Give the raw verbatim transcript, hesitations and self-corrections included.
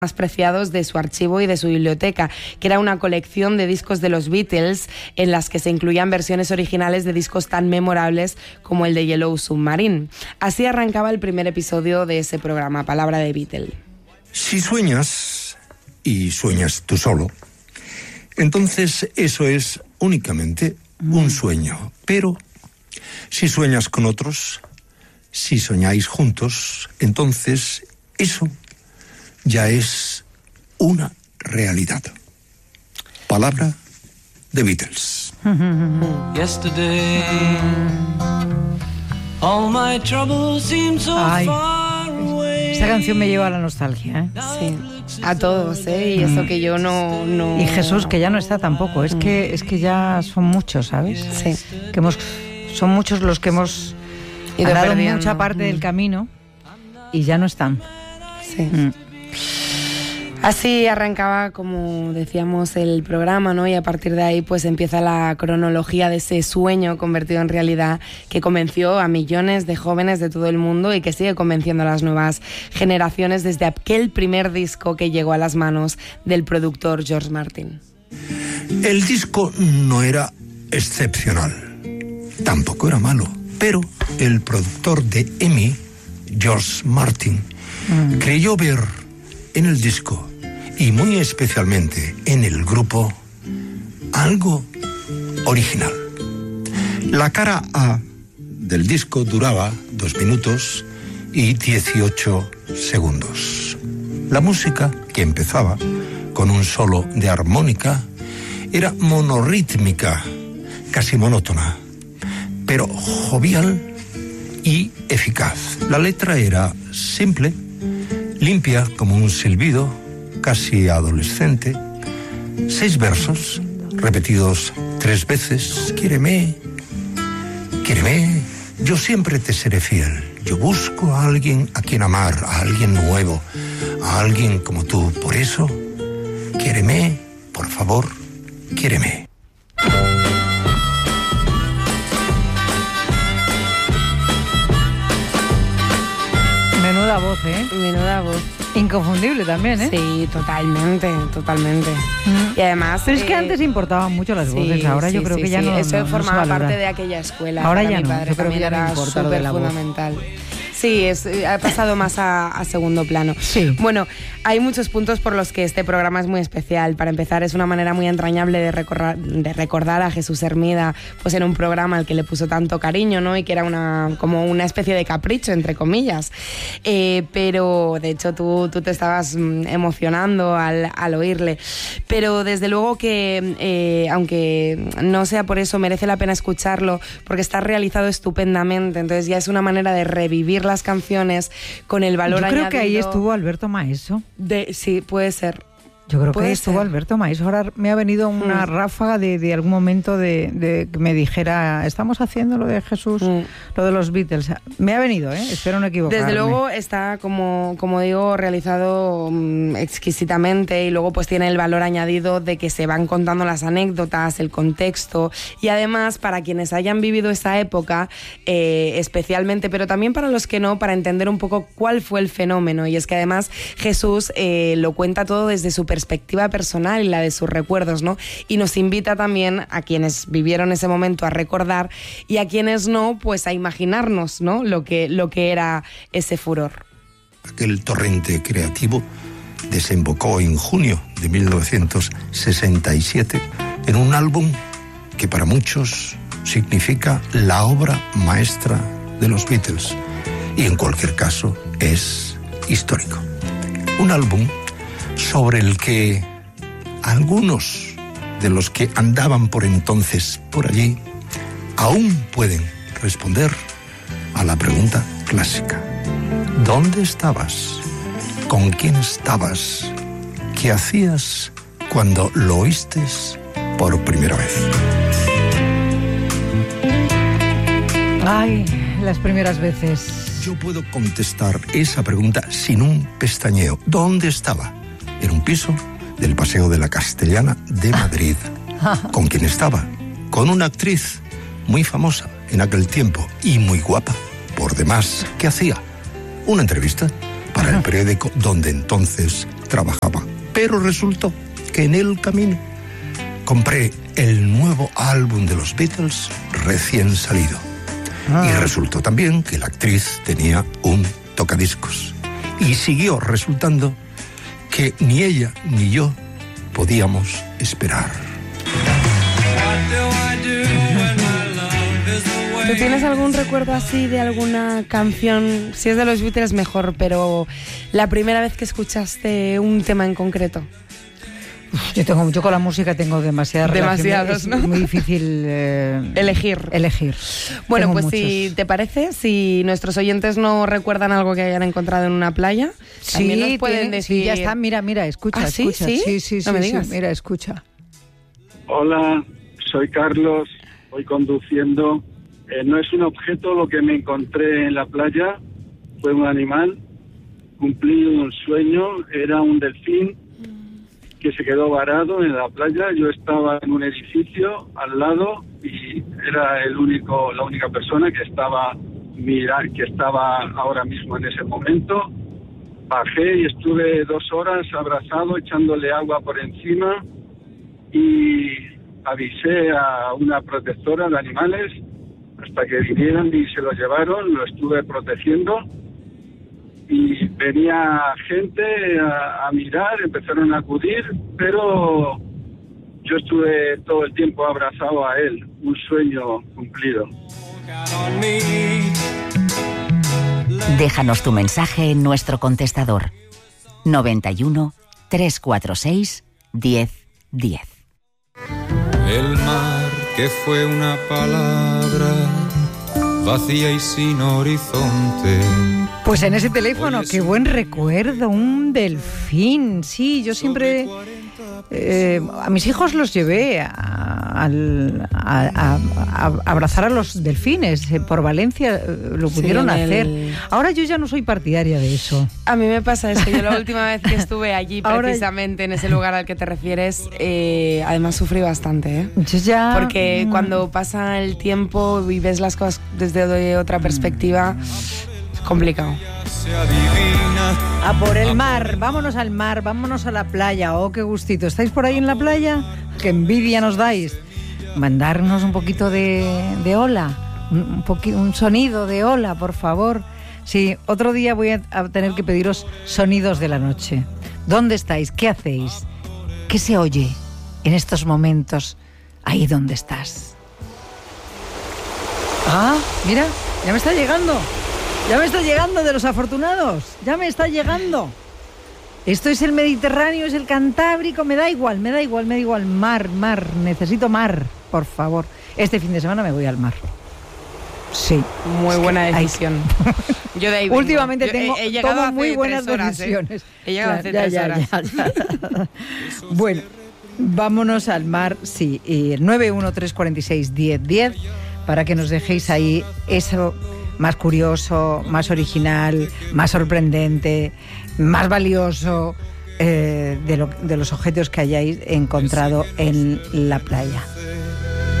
más preciados de su archivo y de su biblioteca, que era una colección de discos de los Beatles en las que se incluían versiones originales de discos tan memorables como el de Yellow Submarine. Así arrancaba el primer episodio de ese programa, Palabra de Beatle. Si sueñas, y sueñas tú solo, entonces eso es únicamente un sueño. Pero si sueñas con otros, si soñáis juntos, entonces eso ya es una realidad. Palabra de Beatles. Yesterday, all my troubles seem so Ay, far away. esta canción me lleva a la nostalgia, ¿eh? Sí, a todos, ¿eh? Y eso que yo no... no... Y Jesús, que ya no está tampoco. Es que, es que ya son muchos, ¿sabes? Sí. Que hemos, son muchos los que hemos Ido dado perdiendo. mucha parte del camino y ya no están. Sí. Mm. Así arrancaba, como decíamos, el programa, ¿no? Y a partir de ahí pues empieza la cronología de ese sueño convertido en realidad que convenció a millones de jóvenes de todo el mundo y que sigue convenciendo a las nuevas generaciones desde aquel primer disco que llegó a las manos del productor George Martin. El disco no era excepcional, tampoco era malo, pero el productor de E M I, George Martin, mm. creyó ver en el disco, y muy especialmente en el grupo, algo original. La cara A del disco duraba dos minutos y dieciocho segundos. La música, que empezaba con un solo de armónica, era monorrítmica, casi monótona, pero jovial y eficaz. La letra era simple, limpia como un silbido, casi adolescente. Seis versos, repetidos tres veces. Quiéreme, quiéreme, yo siempre te seré fiel. Yo busco a alguien a quien amar, a alguien nuevo, a alguien como tú. Por eso, quiéreme, por favor, quiéreme. Menuda voz, ¿eh? Menuda voz. Inconfundible también, ¿eh? Sí, totalmente, totalmente. Mm. Y además... Pero es que eh, antes importaban mucho las voces, sí, ahora sí, yo creo sí, que ya sí. no Eso no, formaba no parte de aquella escuela. Ahora Para ya mi no, padre yo creo que también ya no era importa lo de súper la voz. fundamental. Sí, es, ha pasado más a, a segundo plano. Sí. Bueno, hay muchos puntos por los que este programa es muy especial. Para empezar, es una manera muy entrañable de recordar, de recordar a Jesús Hermida, pues en un programa al que le puso tanto cariño, ¿no? Y que era una como una especie de capricho, entre comillas. Eh, pero, de hecho, tú, tú te estabas emocionando al, al oírle. Pero, desde luego que, eh, aunque no sea por eso, merece la pena escucharlo, porque está realizado estupendamente. Entonces ya es una manera de revivir las canciones con el valor añadido. Yo creo que ahí estuvo Alberto Maeso. De, sí, puede ser. Yo creo que Puede ahí estuvo ser. Alberto Maeso. Ahora me ha venido una mm. ráfaga de, de algún momento de, de que me dijera, estamos haciendo lo de Jesús, mm. lo de los Beatles. Me ha venido, ¿eh? Espero no equivocarme. Desde luego está, como, como digo, realizado um, exquisitamente, y luego pues tiene el valor añadido de que se van contando las anécdotas, el contexto, y además para quienes hayan vivido esa época, eh, especialmente, pero también para los que no, para entender un poco cuál fue el fenómeno. Y es que además Jesús eh, lo cuenta todo desde su perspectiva personal y la de sus recuerdos, ¿no? Y nos invita también a quienes vivieron ese momento a recordar, y a quienes no, pues a imaginarnos, ¿no? Lo que, lo que era ese furor. Aquel torrente creativo desembocó en junio de mil novecientos sesenta y siete en un álbum que para muchos significa la obra maestra de los Beatles, y en cualquier caso es histórico. Un álbum sobre el que algunos de los que andaban por entonces por allí aún pueden responder a la pregunta clásica: ¿dónde estabas? ¿Con quién estabas? ¿Qué hacías cuando lo oíste por primera vez? Ay, las primeras veces. Yo puedo contestar esa pregunta sin un pestañeo. ¿Dónde estaba? En un piso del Paseo de la Castellana de Madrid. ¿Con quién estaba? Con una actriz muy famosa en aquel tiempo y muy guapa, por demás. ¿Qué hacía? Una entrevista para el periódico donde entonces trabajaba. Pero resultó que en el camino compré el nuevo álbum de los Beatles recién salido. Ah. Y resultó también que la actriz tenía un tocadiscos. Y siguió resultando que ni ella ni yo podíamos esperar. ¿Tú tienes algún recuerdo así de alguna canción? Si es de los Beatles mejor, pero la primera vez que escuchaste un tema en concreto. Yo tengo mucho con la música, tengo demasiadas Demasiados, ¿no? Es muy difícil eh, elegir. Elegir. Bueno, tengo pues muchos. Si te parece, si nuestros oyentes no recuerdan algo que hayan encontrado en una playa, sí, también nos pueden tienen, decir. Sí, ya está, mira, mira, escucha, ¿Ah, sí? escucha. ¿Sí? Sí, sí, No sí, me sí, digas. mira, escucha. Hola, soy Carlos, voy conduciendo. Eh, no es un objeto lo que me encontré en la playa, fue un animal. Cumplí un sueño, era un delfín que se quedó varado en la playa. Yo estaba en un edificio al lado y era el único, la única persona que estaba mira, que estaba ahora mismo en ese momento. Bajé y estuve dos horas abrazado, echándole agua por encima, y avisé a una protectora de animales hasta que vinieran y se lo llevaron. Lo estuve protegiendo. Y venía gente a, a mirar, empezaron a acudir, pero yo estuve todo el tiempo abrazado a él, un sueño cumplido. Déjanos tu mensaje en nuestro contestador noventa y uno, trescientos cuarenta y seis, diez diez. El mar que fue una palabra vacía y sin horizonte. Pues en ese teléfono, qué buen recuerdo, un delfín. Sí, yo siempre eh, a mis hijos los llevé a, a, a, a abrazar a los delfines. Por Valencia lo pudieron sí, hacer. El... Ahora yo ya no soy partidaria de eso. A mí me pasa eso. Yo la última vez que estuve allí, precisamente en ese lugar al que te refieres, eh, además sufrí bastante, ¿eh? Yo ya... Porque mm. cuando pasa el tiempo y ves las cosas desde otra perspectiva, es complicado. A por el mar, vámonos al mar, vámonos a la playa. Oh, qué gustito. ¿Estáis por ahí en la playa? Qué envidia nos dais. Mandarnos un poquito de, de ola, un, un, poqui, un sonido de ola, por favor. Sí, otro día voy a, a tener que pediros sonidos de la noche. ¿Dónde estáis? ¿Qué hacéis? ¿Qué se oye en estos momentos ahí donde estás? Ah, mira, ya me está llegando. Ya me está llegando de los afortunados. Ya me está llegando. Esto es el Mediterráneo, es el Cantábrico. Me da igual, me da igual, me da igual. Mar, mar. Necesito mar, por favor. Este fin de semana me voy al mar. Sí. Muy buena decisión. Yo de ahí vengo. Últimamente Yo tengo he, he llegado tomo hace muy buenas tres horas, decisiones. ¿eh? He llegado hace ya, tres ya, horas. Ya, ya. Bueno, vámonos al mar. Sí, y el nueve uno tres cuatro seis, diez diez para que nos dejéis ahí eso más curioso, más original, más sorprendente, más valioso eh, de, lo, de los objetos que hayáis encontrado en la playa.